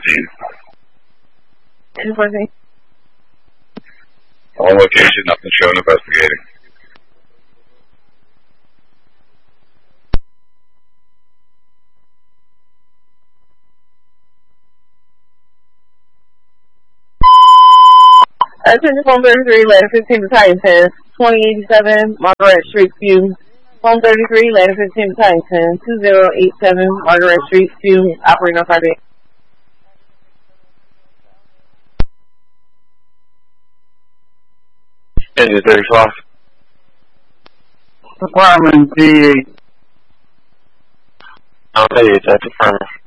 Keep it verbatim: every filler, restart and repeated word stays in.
two fourteen. On location, nothing shown, investigating. Attention phone thirty-three, ladder fifteen to Titan twenty eighty-seven, Margaret Street, View. Phone thirty-three, ladder fifteen to Titan two zero eight seven, Margaret Street, View. Operating on Friday. Engine thirty-five. Department D eight. Okay, it's at the firm.